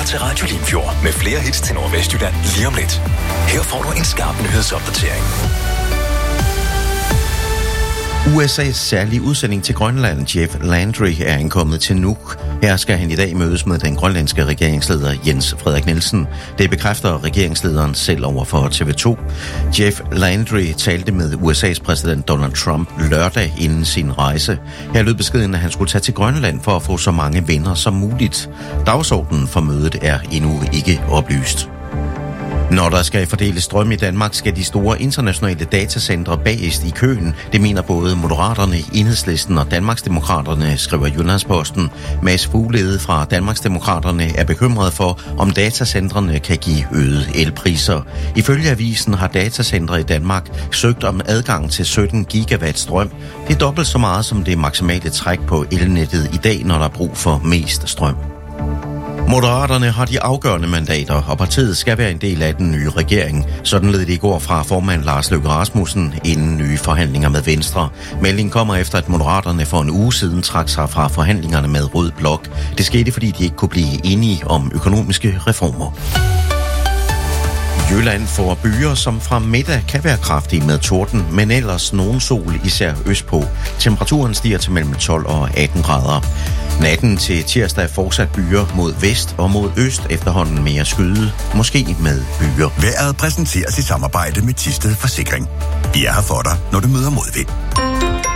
til Radio Limfjord med flere hits til Nordvestjylland lige om lidt. Her får du en skarp nyhedsopdatering. USA's særlige udsending til Grønland, Jeff Landry, er ankommet til Nuuk. Her skal han i dag mødes med den grønlandske regeringsleder Jens Frederik Nielsen. Det bekræfter regeringslederen selv over for TV2. Jeff Landry talte med USA's præsident Donald Trump lørdag inden sin rejse. Her lød beskeden, at han skulle tage til Grønland for at få så mange venner som muligt. Dagsordenen for mødet er endnu ikke oplyst. Når der skal fordeles strøm i Danmark, skal de store internationale datacentre bagest i køen. Det mener både Moderaterne, Enhedslisten og Danmarksdemokraterne, skriver Jyllandsposten. Mads Fuglede fra Danmarksdemokraterne er bekymret for, om datacentrene kan give øgede elpriser. Ifølge avisen har datacentre i Danmark søgt om adgang til 17 gigawatt strøm. Det er dobbelt så meget som det maksimale træk på elnettet i dag, når der er brug for mest strøm. Moderaterne har de afgørende mandater, og partiet skal være en del af den nye regering. Sådan lød det i går fra formand Lars Løkke Rasmussen inden nye forhandlinger med Venstre. Meldingen kommer efter, at Moderaterne for en uge siden trak sig fra forhandlingerne med Rød Blok. Det skete, fordi de ikke kunne blive enige om økonomiske reformer. Jylland får byer, som fra middag kan være kraftige med torden, men ellers nogen sol, især østpå. Temperaturen stiger til mellem 12 og 18 grader. Natten til tirsdag er fortsat byer mod vest og mod øst, efterhånden mere skyde, måske med byer. Vejret præsenteres i samarbejde med Thisted Forsikring. Vi er her for dig, når du møder modvind.